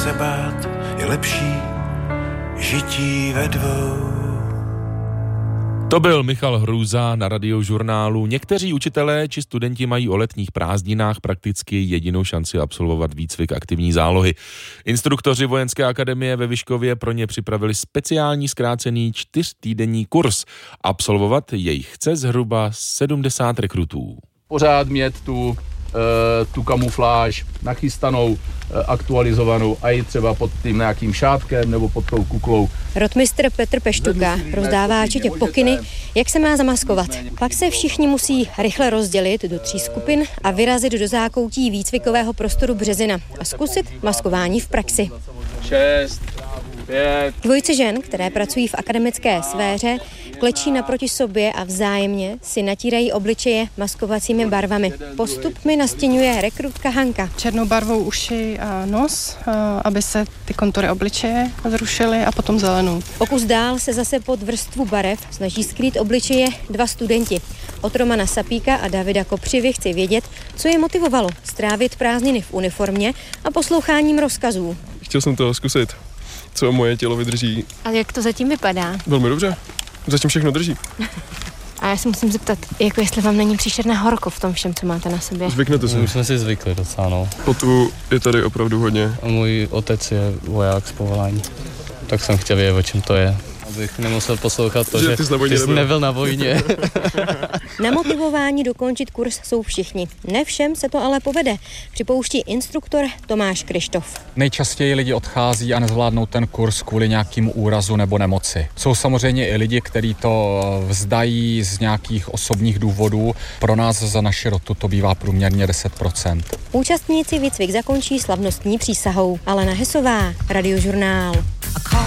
se bát, je lepší žití ve dvou. To byl Michal Hrůza na Radiožurnálu. Někteří učitelé či studenti mají o letních prázdninách prakticky jedinou šanci absolvovat výcvik aktivní zálohy. Instruktoři Vojenské akademie ve Vyškově pro ně připravili speciální zkrácený 4týdenní kurz. Absolvovat jej chce zhruba 70 rekrutů. Pořád mít tu kamufláž nachystanou, aktualizovanou a i třeba pod tím nějakým šátkem nebo pod tou kuklou. Rotmistr Petr Peštuka rozdává četě pokyny, jak se má zamaskovat. Pak se všichni musí rychle rozdělit do 3 skupin a vyrazit do zákoutí výcvikového prostoru Březina a zkusit maskování v praxi. 6, 5. Dvojice žen, které pracují v akademické sféře, klečí naproti sobě a vzájemně si natírají obličeje maskovacími barvami. Postup mi nastěňuje rekrutka Hanka. Černou barvou uši a nos, aby se ty kontury obličeje zrušily, a potom zelenou. O kus dál se zase pod vrstvu barev snaží skrýt obličeje 2 studenti. Od Romana Sapíka a Davida Kopřivy chci vědět, co je motivovalo strávit prázdniny v uniformě a posloucháním rozkazů. Chtěl jsem to zkusit, co moje tělo vydrží. A jak to zatím vypadá? Velmi dobře. Zatím všechno drží. A já se musím zeptat, jako jestli vám není příšerné horko v tom všem, co máte na sobě. Zvyknete si. Už jsme si zvykli docela, no. Potu je tady opravdu hodně. A můj otec je voják z povolání, tak jsem chtěl vědět, o čem to je. Abych nemusel poslouchat to, že ty jsi nebyl na vojně. Na motivování dokončit kurz jsou všichni. Ne všem se to ale povede, připouští instruktor Tomáš Krištof. Nejčastěji lidi odchází a nezvládnou ten kurz kvůli nějakému úrazu nebo nemoci. Jsou samozřejmě i lidi, kteří to vzdají z nějakých osobních důvodů. Pro nás za naši rotu to bývá průměrně 10%. Účastníci výcvik zakončí slavnostní přísahou. Alena Hesová, Radiožurnál.